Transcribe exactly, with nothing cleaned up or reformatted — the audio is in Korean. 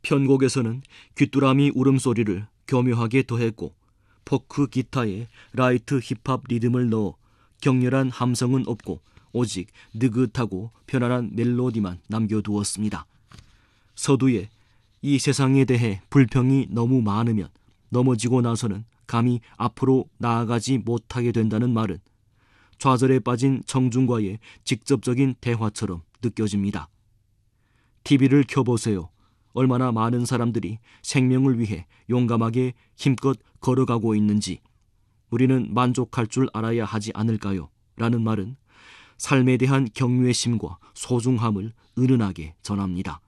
편곡에서는 귀뚜라미 울음소리를 교묘하게 더했고 포크 기타에 라이트 힙합 리듬을 넣어 격렬한 함성은 없고 오직 느긋하고 편안한 멜로디만 남겨두었습니다. 서두에 이 세상에 대해 불평이 너무 많으면 넘어지고 나서는 감히 앞으로 나아가지 못하게 된다는 말은 좌절에 빠진 청중과의 직접적인 대화처럼 느껴집니다. 티비를 켜보세요. 얼마나 많은 사람들이 생명을 위해 용감하게 힘껏 걸어가고 있는지 우리는 만족할 줄 알아야 하지 않을까요? 라는 말은 삶에 대한 경외심과 소중함을 은은하게 전합니다.